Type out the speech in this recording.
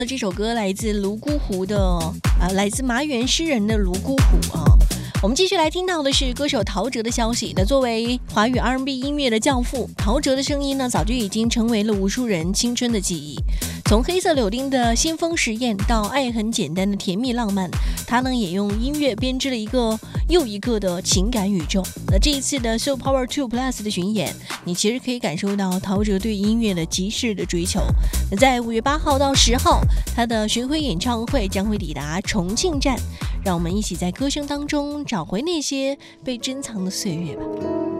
这首歌来自泸沽湖的来自麻园诗人的泸沽湖啊。我们继续来听到的是歌手陶喆的消息。那作为华语 R&B 音乐的教父，陶喆的声音呢，早就已经成为了无数人青春的记忆。从黑色柳丁的先锋实验到爱很简单的甜蜜浪漫，他呢也用音乐编织了一个又一个的情感宇宙。那这一次的 So Power 2 Plus 的巡演，你其实可以感受到陶喆对音乐的极致的追求。那在5月8号到10号，他的巡回演唱会将会抵达重庆站，让我们一起在歌声当中找回那些被珍藏的岁月吧。